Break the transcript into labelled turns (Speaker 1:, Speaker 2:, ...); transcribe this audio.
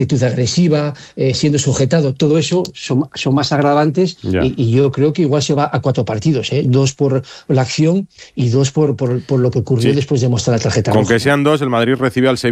Speaker 1: actitud agresiva, siendo sujetado, todo eso son más agravantes y yo creo que igual se va a 4 partidos, 2 por la acción y 2 por lo que ocurrió después de mostrar la tarjeta roja.
Speaker 2: Con que sean 2, el Madrid recibe al Sevilla